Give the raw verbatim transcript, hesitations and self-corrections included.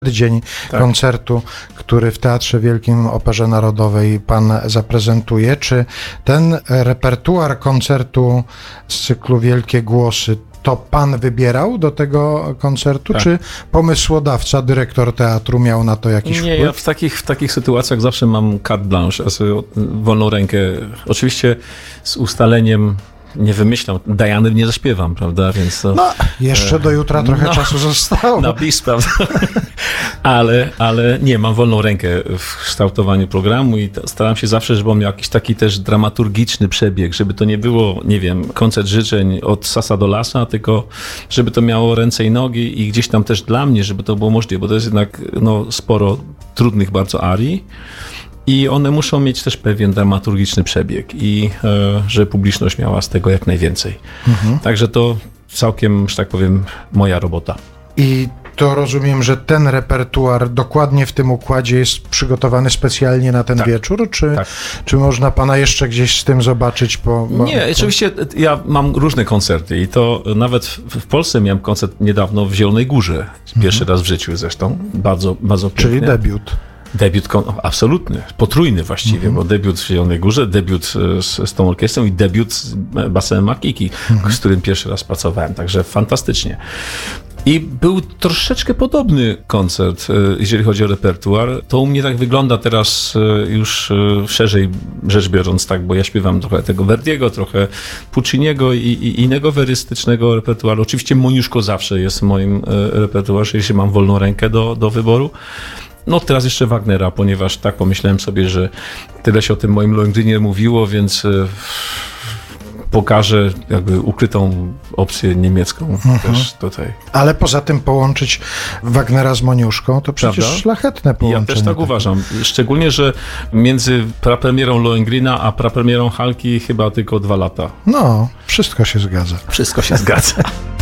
Dzień tak. koncertu, który w Teatrze Wielkim Operze Narodowej pan zaprezentuje. Czy ten repertuar koncertu z cyklu Wielkie Głosy to pan wybierał do tego koncertu, tak. czy pomysłodawca, dyrektor teatru miał na to jakiś Nie, wpływ? ja w takich, w takich sytuacjach zawsze mam carte blanche, also wolną rękę. Oczywiście z ustaleniem nie wymyślam, Diany nie zaśpiewam, prawda, więc to... No, jeszcze do jutra trochę no, czasu zostało. Na bis, prawda, ale, ale nie, mam wolną rękę w kształtowaniu programu i to, staram się zawsze, żeby on miał jakiś taki też dramaturgiczny przebieg, żeby to nie było, nie wiem, koncert życzeń od sasa do lasa, tylko żeby to miało ręce i nogi i gdzieś tam też dla mnie, żeby to było możliwe, bo to jest jednak no, sporo trudnych bardzo arii. I one muszą mieć też pewien dramaturgiczny przebieg i e, żeby publiczność miała z tego jak najwięcej. Mhm. Także to całkiem, że tak powiem, moja robota. I to rozumiem, że ten repertuar dokładnie w tym układzie jest przygotowany specjalnie na ten tak. wieczór? Czy, tak. czy można pana jeszcze gdzieś z tym zobaczyć? Po, bo, Nie, po... oczywiście ja mam różne koncerty i to nawet w Polsce miałem koncert niedawno w Zielonej Górze. Pierwszy mhm. raz w życiu zresztą. Bardzo, bardzo pięknie. Czyli debiut. Debiut absolutny, potrójny właściwie, mm-hmm. bo debiut w Zielonej Górze, debiut z, z tą orkiestrą i debiut z Basenem Makiki, mm-hmm. z którym pierwszy raz pracowałem, także fantastycznie. I był troszeczkę podobny koncert, jeżeli chodzi o repertuar. To u mnie tak wygląda teraz już szerzej rzecz biorąc, tak, bo ja śpiewam trochę tego Verdiego, trochę Pucciniego i, i innego werystycznego repertuaru. Oczywiście Moniuszko zawsze jest w moim repertuarze, jeśli mam wolną rękę do, do wyboru. No teraz jeszcze Wagnera, ponieważ tak pomyślałem sobie, że tyle się o tym moim Lohengriny mówiło, więc pokażę jakby ukrytą opcję niemiecką mhm. też tutaj. Ale poza tym połączyć Wagnera z Moniuszką, to przecież Prawda? Szlachetne połączenie. Ja też tak uważam. Szczególnie, że między prapremierą Lohengrina a prapremierą Halki chyba tylko dwa lata. No, wszystko się zgadza. Wszystko się zgadza.